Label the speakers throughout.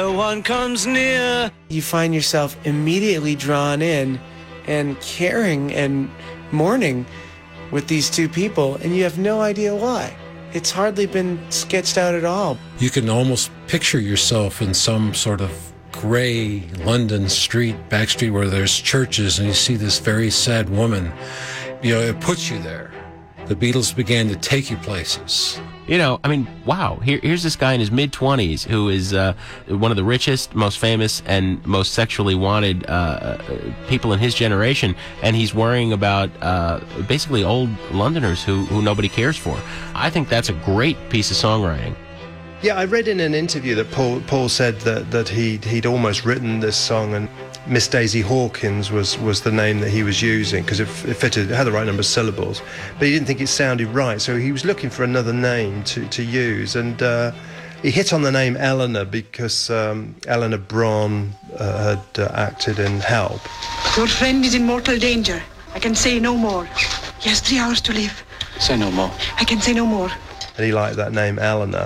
Speaker 1: No one comes near.
Speaker 2: You find yourself immediately drawn in and caring and mourning with these two people, and you have no idea why. It's hardly been sketched out at all.
Speaker 3: You can almost picture yourself in some sort of gray London street, back street where there's churches, and you see this very sad woman. You know, it puts you there. The Beatles began to take you places.
Speaker 4: You know, I mean, wow. Here's this guy in his mid-20s who is one of the richest, most famous, and most sexually wanted people in his generation, and he's worrying about basically old Londoners who nobody cares for. I think that's a great piece of songwriting.
Speaker 5: Yeah, I read in an interview that Paul said that he'd almost written this song, and Miss Daisy Hawkins was the name that he was using because it fitted, it had the right number of syllables, but he didn't think it sounded right, so he was looking for another name to use, and he hit on the name Eleanor because Eleanor Bron had acted in Help.
Speaker 6: Your friend is in mortal danger. I can say no more. He has 3 hours to live.
Speaker 1: Say no more.
Speaker 6: I can say no more.
Speaker 5: And he liked that name Eleanor.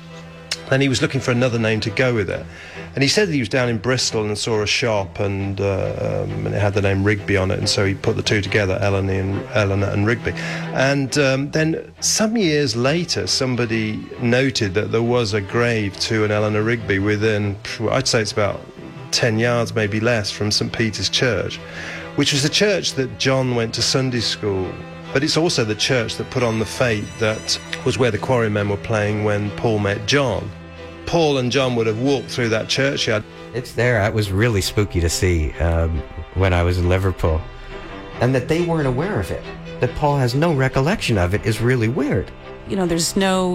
Speaker 5: And he was looking for another name to go with it. And he said that he was down in Bristol and saw a shop and it had the name Rigby on it, and so he put the two together, Eleanor and Rigby. And then some years later, somebody noted that there was a grave to an Eleanor Rigby within, I'd say it's about 10 yards, maybe less, from St. Peter's Church, which was the church that John went to Sunday school. But it's also the church that put on the Fate that was where the Quarrymen were playing when Paul met John. Paul and John would have walked through that churchyard.
Speaker 7: It's there. It was really spooky to see when I was in Liverpool. And that they weren't aware of it. That Paul has no recollection of it is really weird.
Speaker 8: You know, there's no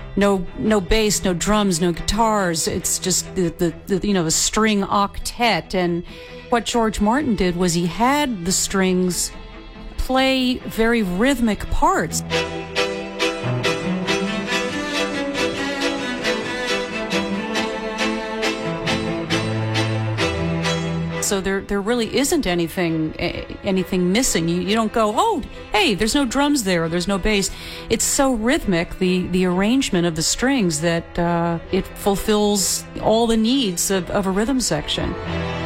Speaker 8: bass, no drums, no guitars. It's just the string octet. And what George Martin did was he had the strings play very rhythmic parts. So there really isn't anything missing. You don't go, oh, hey, there's no drums there, or there's no bass. It's so rhythmic, the arrangement of the strings, that it fulfills all the needs of a rhythm section.